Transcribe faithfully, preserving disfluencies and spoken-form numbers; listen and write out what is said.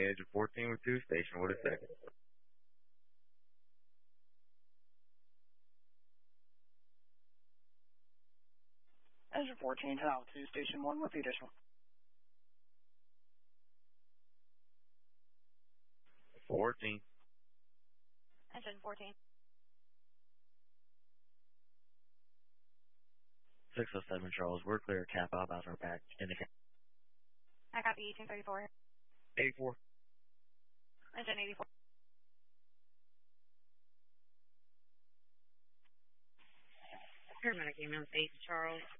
Engine fourteen with two, station with a second. Engine fourteen, head out to station one with the additional. fourteen. Engine fourteen. six oh seven, Charles. We're clear. Cap out. Bounce our back. Indicate. I copy eighteen thirty-four. eighty-four. Engine eighty-four. Paramedic ambulance eight, Charles.